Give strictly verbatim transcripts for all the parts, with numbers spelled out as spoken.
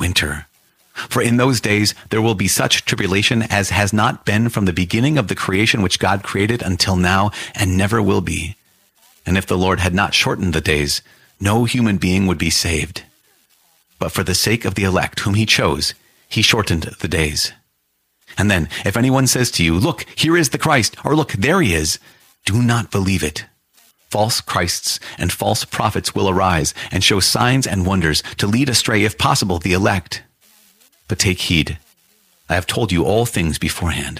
winter. For in those days there will be such tribulation as has not been from the beginning of the creation which God created until now, and never will be. And if the Lord had not shortened the days, no human being would be saved. But for the sake of the elect whom he chose, he shortened the days. And then, if anyone says to you, look, here is the Christ, or look, there he is, do not believe it. False Christs and false prophets will arise and show signs and wonders to lead astray, if possible, the elect. But take heed. I have told you all things beforehand.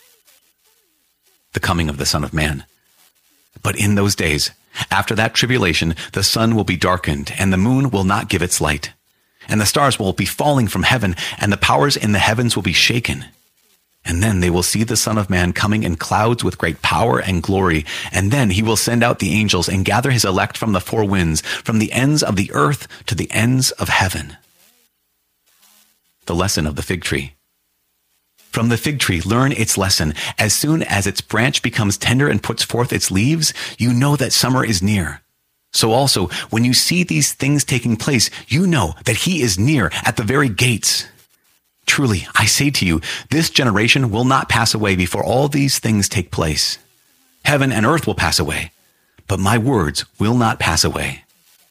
The coming of the Son of Man. But in those days, after that tribulation, the sun will be darkened, and the moon will not give its light. And the stars will be falling from heaven, and the powers in the heavens will be shaken. And then they will see the Son of Man coming in clouds with great power and glory. And then he will send out the angels and gather his elect from the four winds, from the ends of the earth to the ends of heaven. The lesson of the fig tree. From the fig tree, learn its lesson. As soon as its branch becomes tender and puts forth its leaves, you know that summer is near. So also, when you see these things taking place, you know that he is near at the very gates. Truly, I say to you, this generation will not pass away before all these things take place. Heaven and earth will pass away, but my words will not pass away.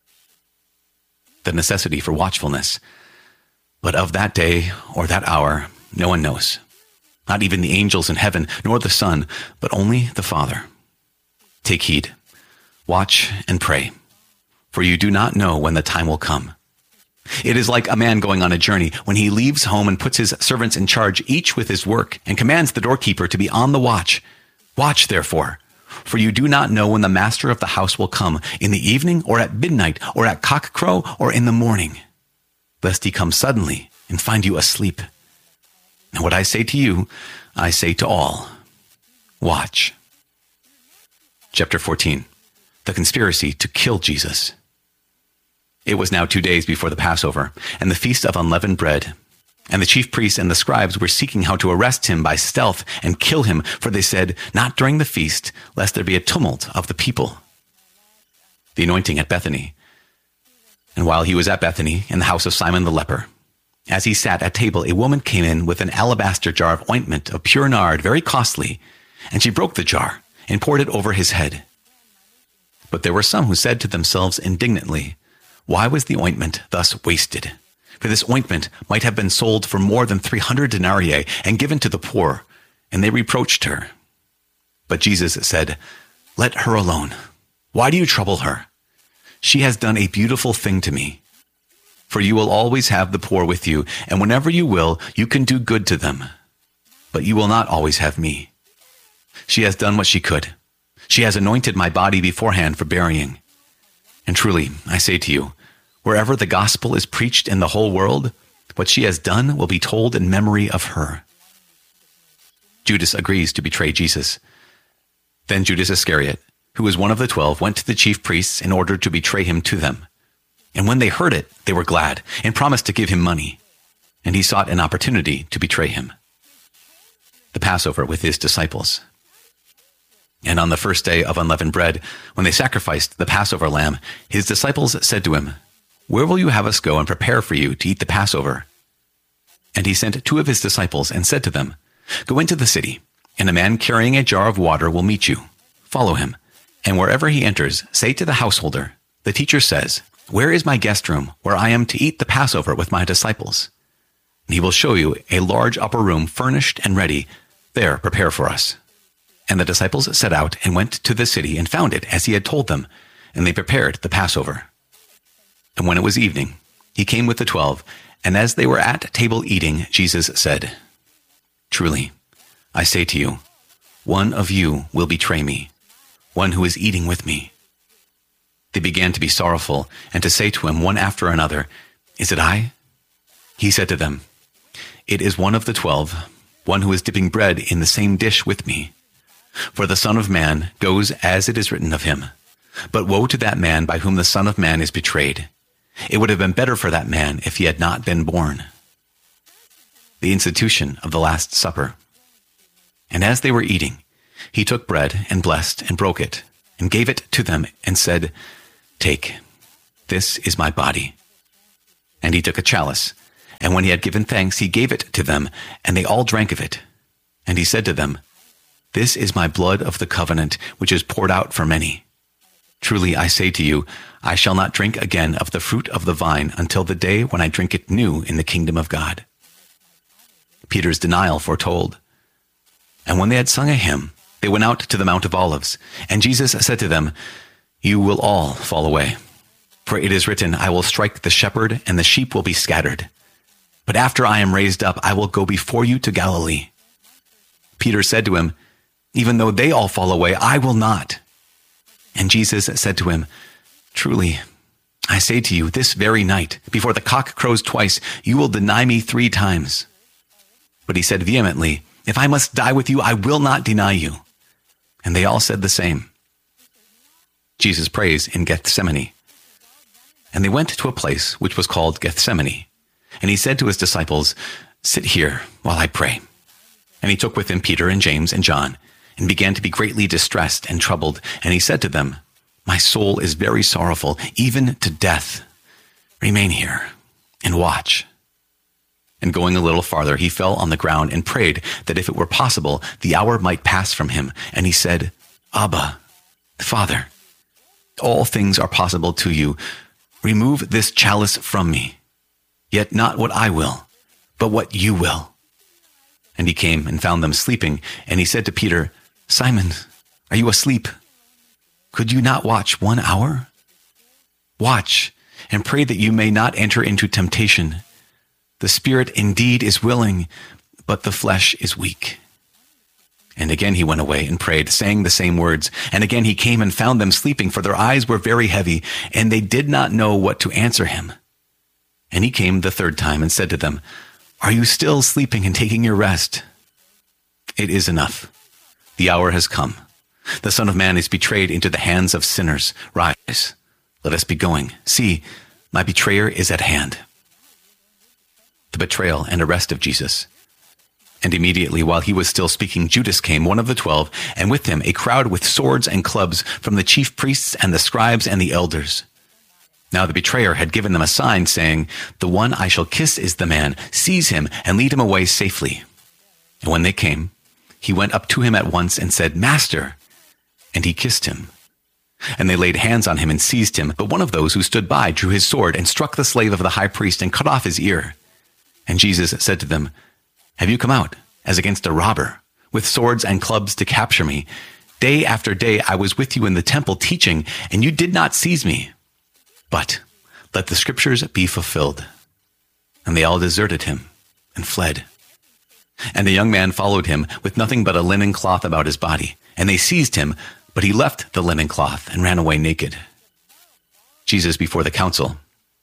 The necessity for watchfulness. But of that day or that hour, no one knows. Not even the angels in heaven, nor the Son, but only the Father. Take heed. Watch and pray, for you do not know when the time will come. It is like a man going on a journey when he leaves home and puts his servants in charge, each with his work, and commands the doorkeeper to be on the watch. Watch, therefore, for you do not know when the master of the house will come, in the evening, or at midnight, or at cockcrow, or in the morning, lest he come suddenly and find you asleep. And what I say to you, I say to all, watch. Chapter fourteen. The conspiracy to kill Jesus. It was now two days before the Passover, and the feast of unleavened bread. And the chief priests and the scribes were seeking how to arrest him by stealth and kill him, for they said, not during the feast, lest there be a tumult of the people. The anointing at Bethany. And while he was at Bethany, in the house of Simon the leper, as he sat at table, a woman came in with an alabaster jar of ointment of pure nard, very costly, and she broke the jar and poured it over his head. But there were some who said to themselves indignantly, why was the ointment thus wasted? For this ointment might have been sold for more than three hundred denarii and given to the poor. And they reproached her. But Jesus said, let her alone. Why do you trouble her? She has done a beautiful thing to me. For you will always have the poor with you, and whenever you will, you can do good to them. But you will not always have me. She has done what she could. She has anointed my body beforehand for burying. And truly, I say to you, wherever the gospel is preached in the whole world, what she has done will be told in memory of her. Judas agrees to betray Jesus. Then Judas Iscariot, who was one of the twelve, went to the chief priests in order to betray him to them. And when they heard it, they were glad and promised to give him money. And he sought an opportunity to betray him. The Passover with his disciples. And on the first day of unleavened bread, when they sacrificed the Passover lamb, his disciples said to him, where will you have us go and prepare for you to eat the Passover? And he sent two of his disciples and said to them, go into the city, and a man carrying a jar of water will meet you. Follow him. And wherever he enters, say to the householder, the teacher says, where is my guest room, where I am to eat the Passover with my disciples? And he will show you a large upper room furnished and ready. There, prepare for us. And the disciples set out and went to the city and found it as he had told them, and they prepared the Passover. And when it was evening, he came with the twelve, and as they were at table eating, Jesus said, truly, I say to you, one of you will betray me, one who is eating with me. They began to be sorrowful and to say to him one after another, is it I? He said to them, it is one of the twelve, one who is dipping bread in the same dish with me. For the Son of Man goes as it is written of him. But woe to that man by whom the Son of Man is betrayed. It would have been better for that man if he had not been born. The institution of the Last Supper. And as they were eating, he took bread and blessed and broke it and gave it to them and said, take, this is my body. And he took a chalice, And when he had given thanks, he gave it to them, and they all drank of it. And he said to them, "This is my blood of the covenant, which is poured out for many. Truly I say to you, I shall not drink again of the fruit of the vine until the day when I drink it new in the kingdom of God." Peter's denial foretold. And when they had sung a hymn, they went out to the Mount of Olives. And Jesus said to them, "You will all fall away. For it is written, I will strike the shepherd, and the sheep will be scattered. But after I am raised up, I will go before you to Galilee." Peter said to him, "Even though they all fall away, I will not." And Jesus said to him, "Truly, I say to you, this very night, before the cock crows twice, you will deny me three times." But he said vehemently, "If I must die with you, I will not deny you." And they all said the same. Jesus prays in Gethsemane. And they went to a place which was called Gethsemane. And he said to his disciples, "Sit here while I pray." And he took with him Peter and James and John, and began to be greatly distressed and troubled. And he said to them, "My soul is very sorrowful, even to death. Remain here and watch." And going a little farther, he fell on the ground and prayed that if it were possible, the hour might pass from him. And he said, "Abba, Father, all things are possible to you. Remove this chalice from me. Yet not what I will, but what you will." And he came and found them sleeping. And he said to Peter, "Simon, are you asleep? Could you not watch one hour? Watch and pray that you may not enter into temptation. The spirit indeed is willing, but the flesh is weak." And again he went away and prayed, saying the same words. And again he came and found them sleeping, for their eyes were very heavy, and they did not know what to answer him. And he came the third time and said to them, "Are you still sleeping and taking your rest? It is enough. The hour has come. The Son of Man is betrayed into the hands of sinners. Rise, let us be going. See, my betrayer is at hand." The betrayal and arrest of Jesus. And immediately while he was still speaking, Judas came, one of the twelve, and with him a crowd with swords and clubs from the chief priests and the scribes and the elders. Now the betrayer had given them a sign, saying, "The one I shall kiss is the man. Seize him and lead him away safely." And when they came, he went up to him at once and said, "Master," and he kissed him. And they laid hands on him and seized him. But one of those who stood by drew his sword and struck the slave of the high priest and cut off his ear. And Jesus said to them, "Have you come out, as against a robber, with swords and clubs to capture me? Day after day I was with you in the temple teaching, and you did not seize me. But let the scriptures be fulfilled." And they all deserted him and fled. And a young man followed him with nothing but a linen cloth about his body. And they seized him, but he left the linen cloth and ran away naked. Jesus before the council.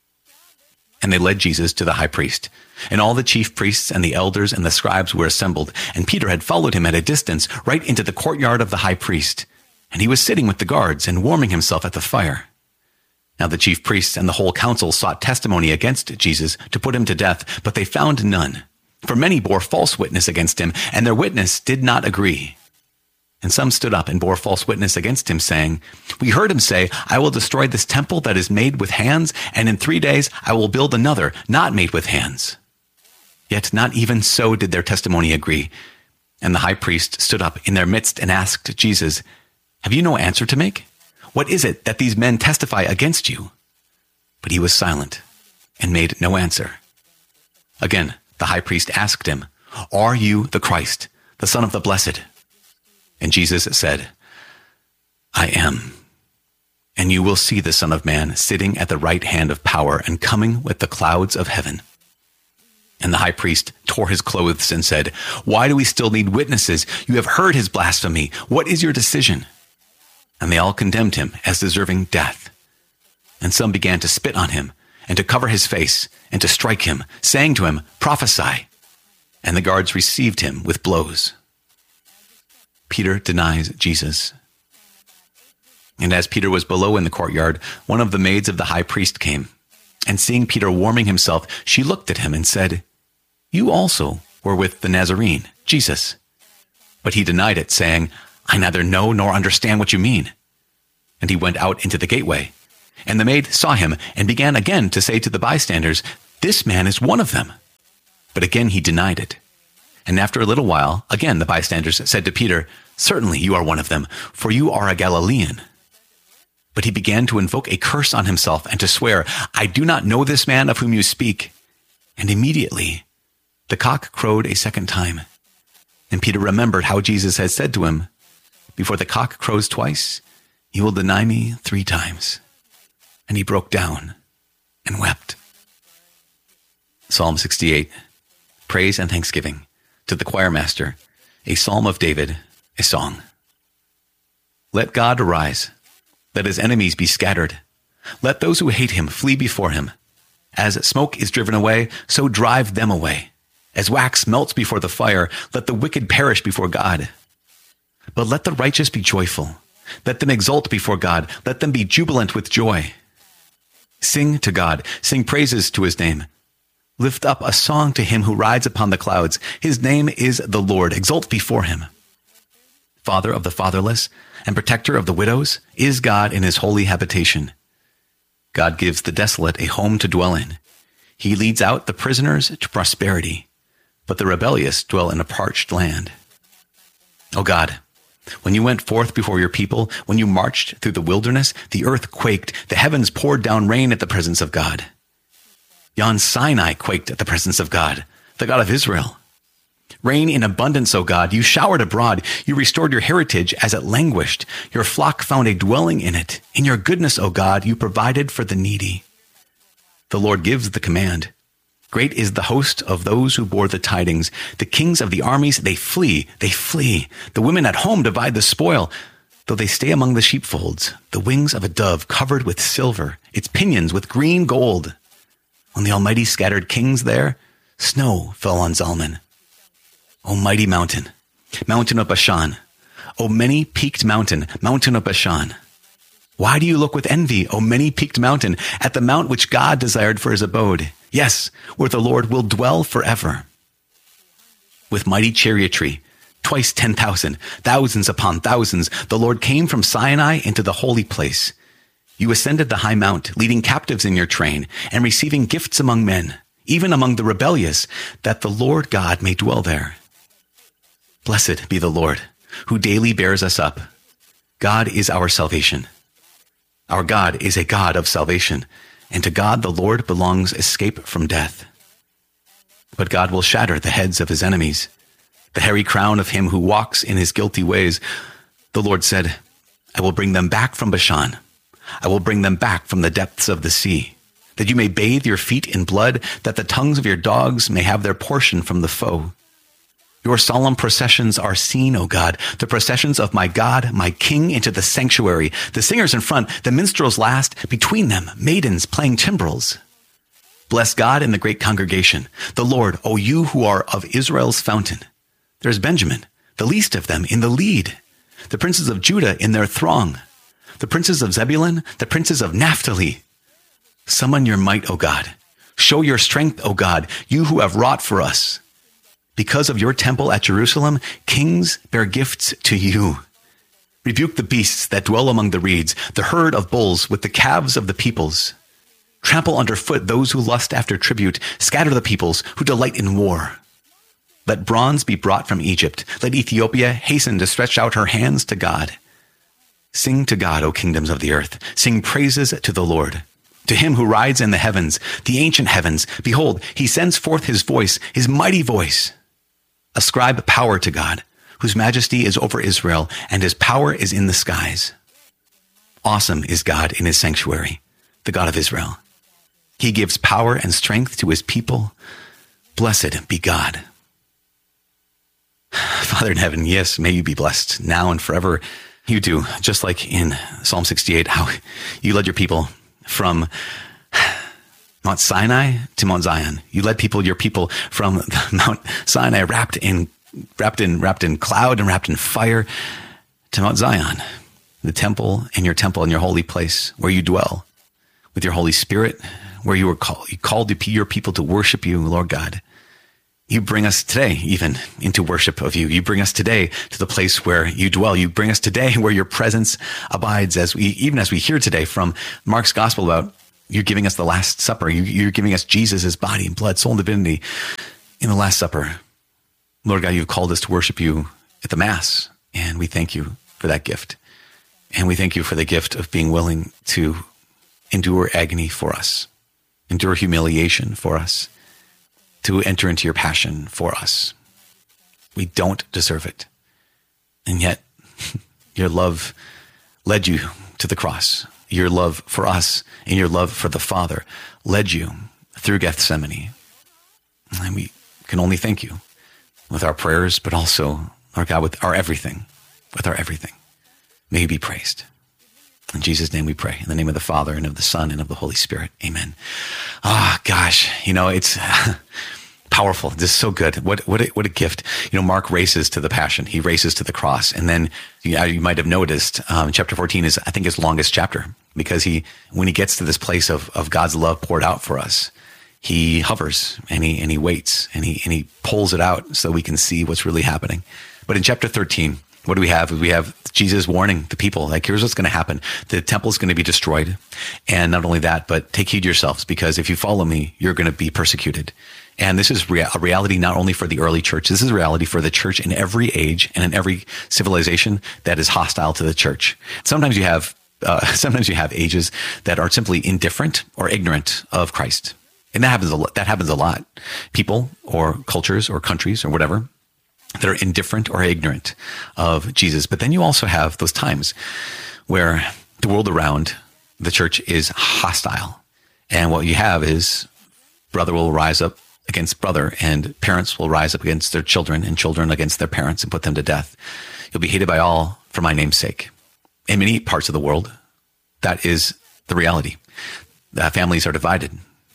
And they led Jesus to the high priest. And all the chief priests and the elders and the scribes were assembled. And Peter had followed him at a distance right into the courtyard of the high priest. And he was sitting with the guards and warming himself at the fire. Now the chief priests and the whole council sought testimony against Jesus to put him to death, but they found none. For many bore false witness against him, and their witness did not agree. And some stood up and bore false witness against him, saying, "We heard him say, I will destroy this temple that is made with hands, and in three days I will build another, not made with hands." Yet not even so did their testimony agree. And the high priest stood up in their midst and asked Jesus, "Have you no answer to make? What is it that these men testify against you?" But he was silent and made no answer. Again, the high priest asked him, "Are you the Christ, the Son of the Blessed?" And Jesus said, "I am. And you will see the Son of Man sitting at the right hand of power and coming with the clouds of heaven." And the high priest tore his clothes and said, "Why do we still need witnesses? You have heard his blasphemy. What is your decision?" And they all condemned him as deserving death. And some began to spit on him and to cover his face and to strike him, saying to him, "Prophesy." And the guards received him with blows. Peter denies Jesus. And as Peter was below in the courtyard, one of the maids of the high priest came. And seeing Peter warming himself, she looked at him and said, "You also were with the Nazarene, Jesus." But he denied it, saying, "I neither know nor understand what you mean." And he went out into the gateway. And the maid saw him and began again to say to the bystanders, "This man is one of them." But again he denied it. And after a little while, again the bystanders said to Peter, "Certainly you are one of them, for you are a Galilean." But he began to invoke a curse on himself and to swear, "I do not know this man of whom you speak." And immediately the cock crowed a second time. And Peter remembered how Jesus had said to him, "Before the cock crows twice, you will deny me three times." And he broke down and wept. Psalm sixty-eight, Praise and Thanksgiving. To the choir master, a psalm of David, a song. Let God arise. Let his enemies be scattered. Let those who hate him flee before him. As smoke is driven away, so drive them away. As wax melts before the fire, let the wicked perish before God. But let the righteous be joyful. Let them exult before God. Let them be jubilant with joy. Sing to God. Sing praises to his name. Lift up a song to him who rides upon the clouds. His name is the Lord. Exult before him. Father of the fatherless and protector of the widows is God in his holy habitation. God gives the desolate a home to dwell in. He leads out the prisoners to prosperity, but the rebellious dwell in a parched land. O God, when you went forth before your people, when you marched through the wilderness, the earth quaked, the heavens poured down rain at the presence of God. Yon Sinai quaked at the presence of God, the God of Israel. Rain in abundance, O God, you showered abroad. You restored your heritage as it languished. Your flock found a dwelling in it. In your goodness, O God, you provided for the needy. The Lord gives the command. Great is the host of those who bore the tidings. The kings of the armies, they flee, they flee. The women at home divide the spoil. Though they stay among the sheepfolds, the wings of a dove covered with silver, its pinions with green gold. When the Almighty scattered kings there, snow fell on Zalman. O mighty mountain, mountain of Bashan, O many-peaked mountain, mountain of Bashan. Why do you look with envy, O many-peaked mountain, at the mount which God desired for his abode? Yes, where the Lord will dwell forever. With mighty chariotry, twice ten thousand, thousands upon thousands, the Lord came from Sinai into the holy place. You ascended the high mount, leading captives in your train, and receiving gifts among men, even among the rebellious, that the Lord God may dwell there. Blessed be the Lord, who daily bears us up. God is our salvation. Our God is a God of salvation, and to God the Lord belongs escape from death. But God will shatter the heads of his enemies, the hairy crown of him who walks in his guilty ways. The Lord said, I will bring them back from Bashan. I will bring them back from the depths of the sea, that you may bathe your feet in blood, that the tongues of your dogs may have their portion from the foe. Your solemn processions are seen, O God, the processions of my God, my King, into the sanctuary. The singers in front, the minstrels last, between them, maidens playing timbrels. Bless God in the great congregation, the Lord, O you who are of Israel's fountain. There is Benjamin, the least of them, in the lead, the princes of Judah in their throng, the princes of Zebulun, the princes of Naphtali. Summon your might, O God. Show your strength, O God, you who have wrought for us. Because of your temple at Jerusalem, kings bear gifts to you. Rebuke the beasts that dwell among the reeds, the herd of bulls with the calves of the peoples. Trample underfoot those who lust after tribute. Scatter the peoples who delight in war. Let bronze be brought from Egypt. Let Ethiopia hasten to stretch out her hands to God. Sing to God, O kingdoms of the earth. Sing praises to the Lord. To him who rides in the heavens, the ancient heavens. Behold, he sends forth his voice, his mighty voice. Ascribe power to God, whose majesty is over Israel, and his power is in the skies. Awesome is God in his sanctuary, the God of Israel. He gives power and strength to his people. Blessed be God. Father in heaven, yes, may you be blessed now and forever. You do, just like in Psalm sixty-eight, how you led your people from Mount Sinai to Mount Zion. You led people, your people, from Mount Sinai, wrapped in, wrapped in, wrapped in cloud and wrapped in fire, to Mount Zion, the temple and your temple and your holy place where you dwell with your Holy Spirit, where you were called, you called your people to worship you, Lord God. You bring us today even into worship of you. You bring us today to the place where you dwell. You bring us today where your presence abides, as we, even as we hear today from Mark's gospel about you're giving us the Last Supper. You, you're giving us Jesus' body and blood, soul and divinity in the Last Supper, Lord God, you've called us to worship you at the Mass, and we thank you for that gift. And we thank you for the gift of being willing to endure agony for us, endure humiliation for us, to enter into your passion for us. We don't deserve it. And yet, your love led you to the cross. Your love for us and your love for the Father led you through Gethsemane. And we can only thank you with our prayers, but also, Lord God, with our everything, with our everything. May you be praised. In Jesus' name we pray. In the name of the Father and of the Son and of the Holy Spirit. Amen. Ah, gosh, you know, it's powerful. This is so good. What, what, a, what a gift. You know, Mark races to the passion. He races to the cross. And then you, you might have noticed, um, chapter fourteen is, I think, his longest chapter, because he, when he gets to this place of, of God's love poured out for us, he hovers and he, and he waits and he, and he pulls it out so we can see what's really happening. But in chapter thirteen, what do we have? We have Jesus warning the people, like, here's what's going to happen. The temple is going to be destroyed. And not only that, but take heed yourselves, because if you follow me, you're going to be persecuted. And this is rea- a reality not only for the early church, this is a reality for the church in every age and in every civilization that is hostile to the church. Sometimes you have, uh, sometimes you have ages that are simply indifferent or ignorant of Christ. And that happens a lot. That happens a lot. People or cultures or countries or whatever that are indifferent or ignorant of Jesus. But then you also have those times where the world around the church is hostile. And what you have is brother will rise up against brother, and parents will rise up against their children, and children against their parents, and put them to death. You'll be hated by all for my name's sake. In many parts of the world, that is the reality. The families are divided.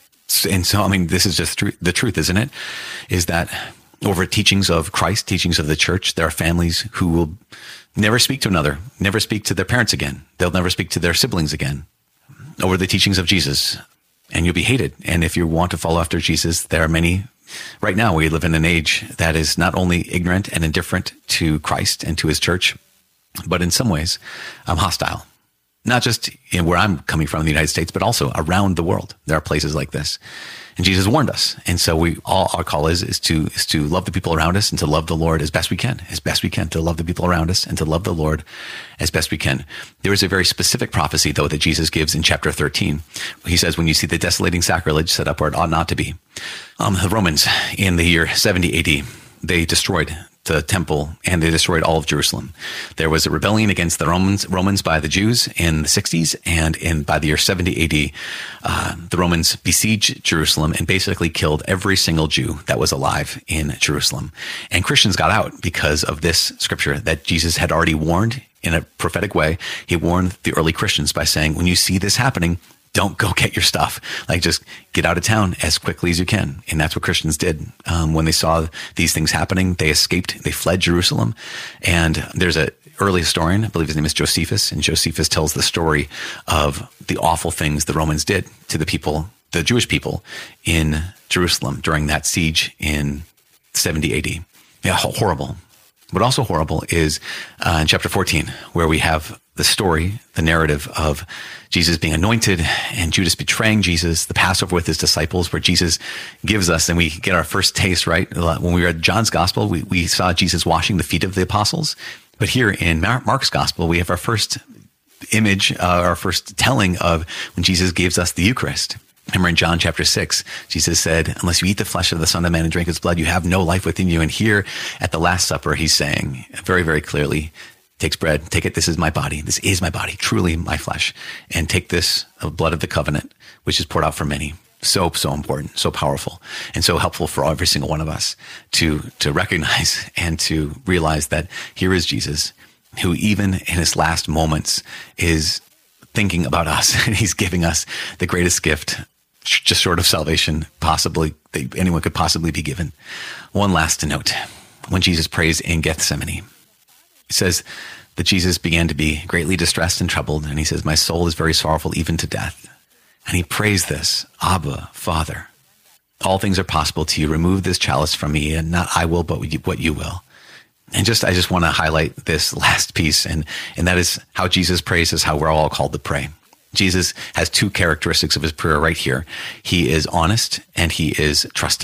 And so, I mean, this is just tr- the truth, isn't it? Is that over teachings of Christ, teachings of the church, there are families who will never speak to another, never speak to their parents again. They'll never speak to their siblings again over the teachings of Jesus. And you'll be hated. And if you want to follow after Jesus, there are many. Right now, we live in an age that is not only ignorant and indifferent to Christ and to his church, but in some ways, um, hostile. Not just in where I'm coming from in the United States, but also around the world. There are places like this. And Jesus warned us. And so we all, our call is, is to, is to love the people around us and to love the Lord as best we can, as best we can, to love the people around us and to love the Lord as best we can. There is a very specific prophecy, though, that Jesus gives in chapter thirteen. He says, when you see the desolating sacrilege set up where it ought not to be. Um, the Romans in the year seventy A D, they destroyed the temple and they destroyed all of Jerusalem. There was a rebellion against the Romans, Romans by the Jews in the sixties, and in by the year seventy A D, uh, the Romans besieged Jerusalem and basically killed every single Jew that was alive in Jerusalem. And Christians got out because of this scripture that Jesus had already warned in a prophetic way. He warned the early Christians by saying, when you see this happening, don't go get your stuff. Like, just get out of town as quickly as you can. And that's what Christians did. Um, when they saw these things happening, they escaped, they fled Jerusalem. And there's a early historian, I believe his name is Josephus, and Josephus tells the story of the awful things the Romans did to the people, the Jewish people in Jerusalem during that siege in seventy A D. Yeah, horrible. What also horrible is uh, in chapter fourteen, where we have the story, the narrative of Jesus being anointed and Judas betraying Jesus, the Passover with his disciples, where Jesus gives us, and we get our first taste, right? When we read John's gospel, we, we saw Jesus washing the feet of the apostles. But here in Mark's gospel, we have our first image, uh, our first telling of when Jesus gives us the Eucharist. Remember in John chapter six, Jesus said, unless you eat the flesh of the Son of Man and drink his blood, you have no life within you. And here at the Last Supper, he's saying very, very clearly, takes bread, take it, this is my body, this is my body, truly my flesh. And take this of blood of the covenant, which is poured out for many. So, so important, so powerful, and so helpful for every single one of us to, to recognize and to realize that here is Jesus, who even in his last moments is thinking about us, and he's giving us the greatest gift, just short of salvation, possibly that anyone could possibly be given. One last note. When Jesus prays in Gethsemane, it says that Jesus began to be greatly distressed and troubled, and he says, my soul is very sorrowful, even to death. And he prays this, Abba, Father, all things are possible to you. Remove this chalice from me, and not I will, but what you will. And just, I just want to highlight this last piece, and, and that is how Jesus prays is how we're all called to pray. Jesus has two characteristics of his prayer right here. He is honest and he is trusting.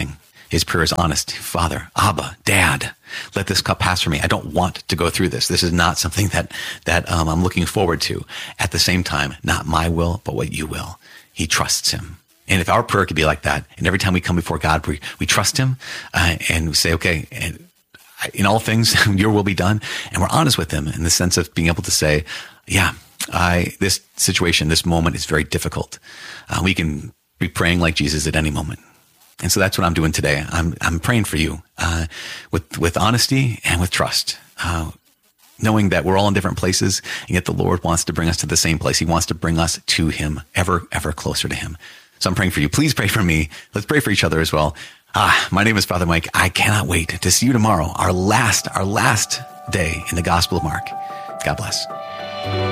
His prayer is honest. Father, Abba, Dad, let this cup pass from me. I don't want to go through this. This is not something that, that um, I'm looking forward to. At the same time, not my will, but what you will. He trusts him. And if our prayer could be like that, and every time we come before God, we, we trust him uh, and we say, okay, and in all things, your will be done. And we're honest with him in the sense of being able to say, yeah, I, this situation, this moment is very difficult. Uh, we can be praying like Jesus at any moment. And so that's what I'm doing today. I'm, I'm praying for you, uh, with, with honesty and with trust, uh, knowing that we're all in different places, and yet the Lord wants to bring us to the same place. He wants to bring us to him, ever, ever closer to him. So I'm praying for you. Please pray for me. Let's pray for each other as well. Ah, my name is Father Mike. I cannot wait to see you tomorrow, our last, our last day in the Gospel of Mark. God bless.